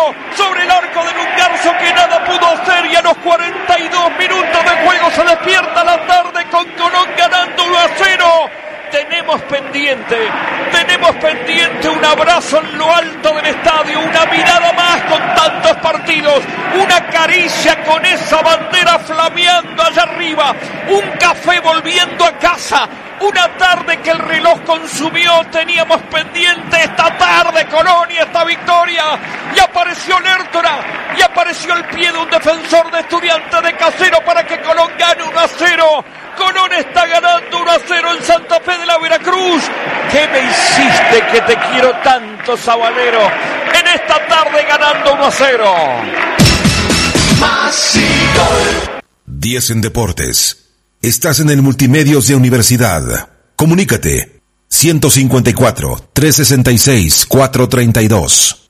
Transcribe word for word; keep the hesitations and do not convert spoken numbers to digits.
sobre el arco de Lungarzo que nada pudo hacer, y a los cuarenta y dos minutos de juego se despierta la tarde con Colón ganando uno a cero. Tenemos pendiente, tenemos pendiente un abrazo en lo alto del estadio, una mirada más con tantos partidos, una caricia con esa bandera flameando allá arriba, un café volviendo a casa, una tarde que el reloj consumió. Teníamos pendiente esta tarde Colonia, esta victoria, y apareció Lertora, y apareció el pie de un defensor de Estudiantes de Casero para que Colón gane uno a cero. Colón está ganando uno a cero en Santa Fe de la Veracruz. ¿Qué me hiciste que te quiero tanto, Sabanero? En esta tarde ganando uno a cero. diez en Deportes. Estás en el Multimedios de Universidad. Comunícate ciento cincuenta y cuatro, trescientos sesenta y seis, cuatrocientos treinta y dos.